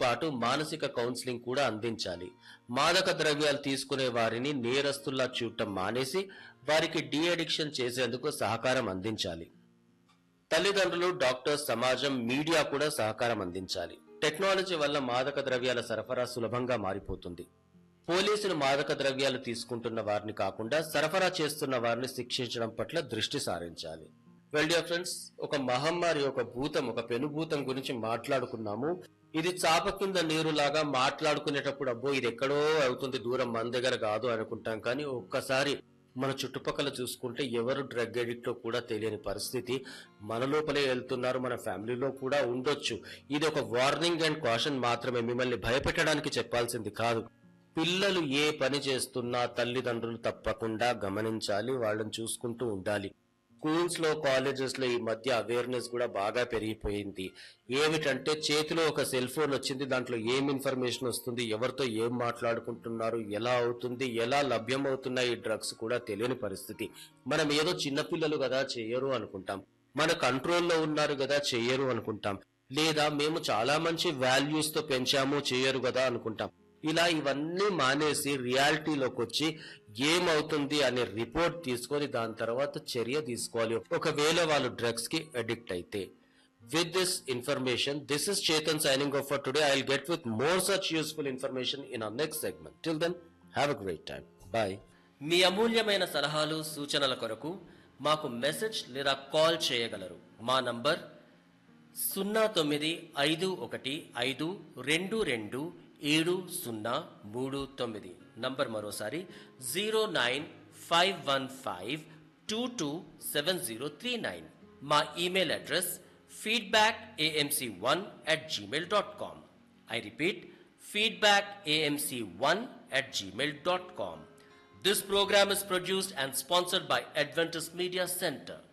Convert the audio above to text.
పాటు మానసిక కౌన్సిలింగ్ కూడా అందించాలి. మాదక ద్రవ్యాలు తీసుకునే వారిని నేరస్తుల్లా చూడటం మానేసి వారికి డీ అడిక్షన్ చేసేందుకు సహకారం అందించాలి. తల్లిదండ్రులు, డాక్టర్స్, సమాజం, మీడియా కూడా సహకారం అందించాలి. టెక్నాలజీ వల్ల మాదక ద్రవ్యాల సరఫరా సులభంగా మారిపోతుంది. పోలీసులు మాదక ద్రవ్యాలు తీసుకుంటున్న వారిని కాకుండా సరఫరా చేస్తున్న వారిని శిక్షించడం పట్ల దృష్టి సారించాలి. వెల్ డియర్ ఫ్రెండ్స్, ఒక మహమ్మారి, ఒక భూతం, ఒక పెనుభూతం గురించి మాట్లాడుకున్నాము. ఇది చాప కింద నీరులాగా మాట్లాడుకునేటప్పుడు అబ్బో ఇది ఎక్కడో అవుతుంది, దూరం మన దగ్గర కాదు అనుకుంటాం. కానీ ఒక్కసారి మన చుట్టుపక్కల చూసుకుంటే ఎవరు డ్రగ్ ఎడిక్ట్ కూడా తెలియని పరిస్థితి మన లోపలే వెళ్తున్నారు. మన ఫ్యామిలీలో కూడా ఉండొచ్చు. ఇది ఒక వార్నింగ్ అండ్ కాషన్ మాత్రమే, మిమ్మల్ని భయపెట్టడానికి చెప్పాల్సింది కాదు. పిల్లలు ఏ పని చేస్తున్నా తల్లిదండ్రులు తప్పకుండా గమనించాలి, వాళ్ళని చూసుకుంటూ ఉండాలి. స్కూల్స్ లో, కాలేజెస్ లో ఈ మధ్య అవేర్నెస్ కూడా బాగా పెరిగిపోయింది. ఏమిటంటే చేతిలో ఒక సెల్ ఫోన్ వచ్చింది, దాంట్లో ఏం ఇన్ఫర్మేషన్ వస్తుంది, ఎవరితో ఏం మాట్లాడుకుంటున్నారు, ఎలా అవుతుంది, ఎలా లభ్యమవుతున్నాయి ఈ డ్రగ్స్ కూడా తెలియని పరిస్థితి. మనం ఏదో చిన్నపిల్లలు కదా చెయ్యరు అనుకుంటాం, మన కంట్రోల్లో ఉన్నారు కదా చెయ్యరు అనుకుంటాం, లేదా మేము చాలా మంచి వాల్యూస్ తో పెంచాము చెయ్యరు కదా అనుకుంటాం. ఇలా ఇవన్నీ మానేసి రియాలిటీలోకి వచ్చి ఏమవుతుంది అనే రిపోర్ట్ తీసుకొని దాని తర్వాత చర్య తీసుకోవాలి ఒకవేళ వాళ్ళు డ్రగ్స్ కి అడిక్ట్ అయితే. With this information, this is Chetan signing off for today. I'll get with more such useful information in our next segment. Till then, have a great time. Bye. మీ అమూల్యమైన సలహాలు, సూచనల కొరకు మాకు మెసేజ్ లేదా call చేయగలరు. మా number 0951522739. Number మరోసారి 09515227039. మా email address feedbackamc1@gmail.com. I repeat, feedbackamc1@gmail.com. This program is produced and sponsored by Adventist Media Center.